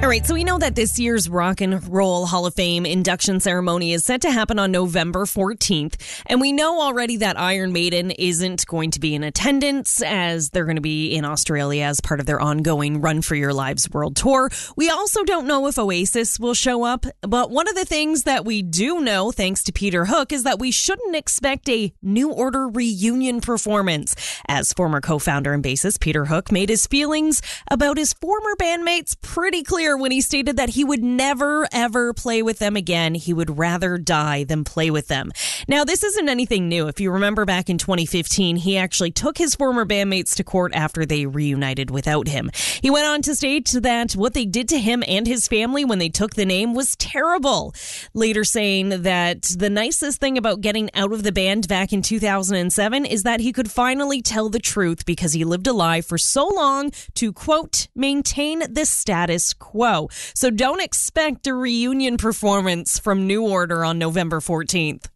All right, so we know that this year's Rock and Roll Hall of Fame induction ceremony is set to happen on November 14th. And we know already that Iron Maiden isn't going to be in attendance as they're going to be in Australia as part of their ongoing Run for Your Lives World Tour. We also don't know if Oasis will show up. But one of the things that we do know, thanks to Peter Hook, is that we shouldn't expect a New Order reunion performance. As former co-founder and bassist Peter Hook made his feelings about his former bandmates pretty clear when he stated that he would never, ever play with them again. He would rather die than play with them. Now, this isn't anything new. If you remember back in 2015, he actually took his former bandmates to court after they reunited without him. He went on to state that what they did to him and his family when they took the name was terrible, later saying that the nicest thing about getting out of the band back in 2007 is that he could finally tell the truth because he lived a lie for so long to, quote, maintain the status quo. So don't expect a reunion performance from New Order on November 14th.